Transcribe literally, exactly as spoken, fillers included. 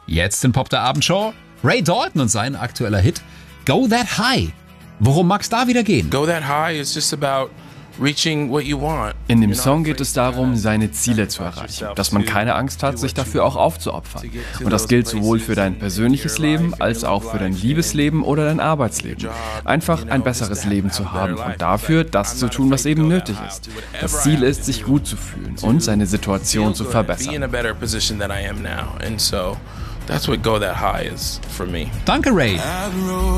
Jetzt in Pop der Abendshow Ray Dalton und sein aktueller Hit Go That High. Worum mag's da wieder gehen? Go That High is just about reaching what you want. In dem Song geht es darum, seine Ziele zu erreichen, dass man keine Angst hat, sich dafür auch aufzuopfern. Und das gilt sowohl für dein persönliches Leben als auch für dein Liebesleben oder dein Arbeitsleben. Einfach ein besseres Leben zu haben und dafür das zu tun, was eben nötig ist. Das Ziel ist, sich gut zu fühlen und seine Situation zu verbessern. That's what Go That High is for me. Danke, Ray.